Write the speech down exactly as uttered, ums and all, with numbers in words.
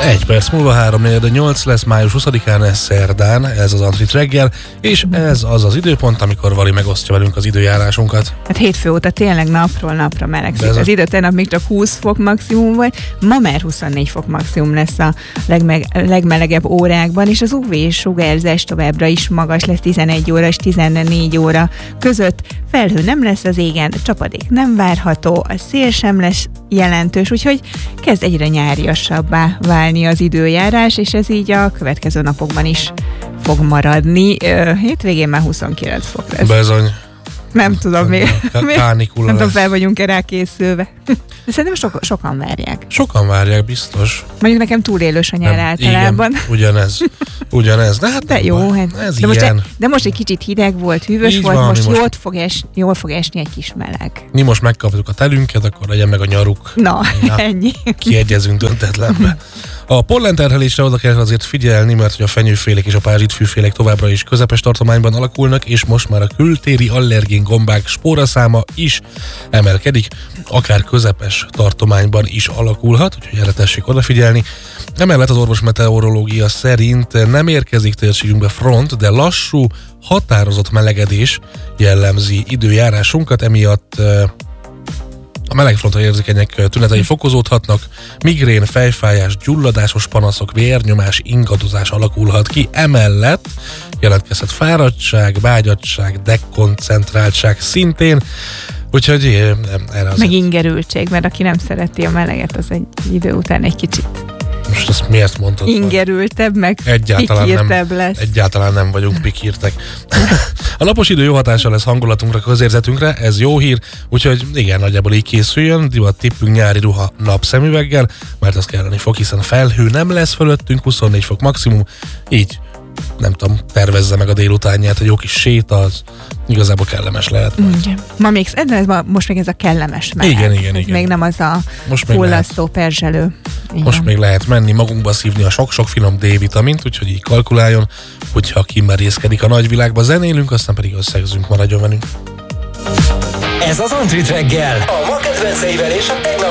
Egy perc múlva három négy nyolc lesz, május huszadikán, ez szerdán, ez az Antrit reggel, és ez az az időpont, amikor Vali megosztja velünk az időjárásunkat. Hát hétfő óta tényleg napról napra melegszik. Ez az a... idő tegnap még csak húsz fok maximum volt, ma már huszonnégy fok maximum lesz a legmeg, legmelegebb órákban, és az u vé-sugárzás továbbra is magas lesz tizenegy óra és tizennégy óra között. Felhő nem lesz az égen, csapadék nem várható, a szél sem lesz jelentős, úgyhogy kezd egyre nyáriasabbá válni az időjárás, és ez így a következő napokban is fog maradni. Hétvégén már huszonkilenc fok lesz. Bezony. Nem tudom, még, még nem tudom, fel vagyunk-e rá készülve. De szerintem so, sokan várják. Sokan várják, biztos. Mondjuk nekem túlélős a nyár nem, általában. Igen, ugyanez. Ugyanez. De hát de jó, hát, ez de, ilyen. Most, de most egy kicsit hideg volt, hűvös így volt, van, most, most jól fog, es, jól fog esni egy kis meleg. Mi most megkaptuk a telünket, akkor legyen meg a nyaruk. Na, Na ennyi. Kiegyezünk döntetlenbe. A pollenterhelésre oda kell azért figyelni, mert hogy a fenyőfélék és a pázsitfűfélék továbbra is közepes tartományban alakulnak, és most már a kültéri allergén gombák spóraszáma is emelkedik, akár közepes tartományban is alakulhat, úgyhogy erre tessék odafigyelni. Emellett az orvos meteorológia szerint nem érkezik térségünkbe front, de lassú, határozott melegedés jellemzi időjárásunkat, emiatt a melegfrontra érzékenyek tünetei fokozódhatnak, migrén, fejfájás, gyulladásos panaszok, vérnyomás, ingadozás alakulhat ki. Emellett jelentkezhet fáradtság, vágyadtság, dekoncentráltság szintén, úgyhogy erre azért... Meg ingerültség, mert aki nem szereti a meleget, az egy idő után egy kicsit... Most ezt miért mondtad? Ingerültebb, meg egyáltalán pikírtebb nem, lesz. Egyáltalán nem vagyunk pikírtek. A napos idő jó hatással lesz hangulatunkra, közérzetünkre, ez jó hír, úgyhogy igen, nagyjából így készüljön, divat tippünk nyári ruha napszemüveggel, mert az kelleni fog, hiszen felhő nem lesz fölöttünk, huszonnégy fok maximum, így nem tudom, tervezze meg a délutánját, egy jó kis séta, az igazából kellemes lehet majd. Igen. Ma még, most még ez a kellemes meleg. Igen, igen, igen. Még nem az a fullasztó perzselő. Igen. Most még lehet menni, magunkba szívni a sok-sok finom D-vitamint, úgyhogy így kalkuláljon, hogyha kimerészkedik a nagyvilágba, zenélünk, aztán pedig összegzünk, maradjon velünk. Ez az Antrit reggel, a ma kedvenceivel és a tegnap